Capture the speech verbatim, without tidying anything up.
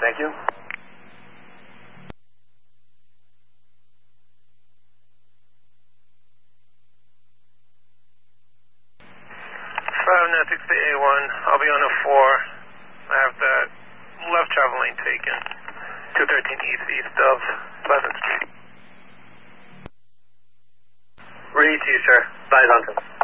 Thank you. five Natick to A one. I'll be on a four. I have that left travel lane taken. two thirteen East, east of Pleasant Street. Ready to you, sir. Bye, Duncan.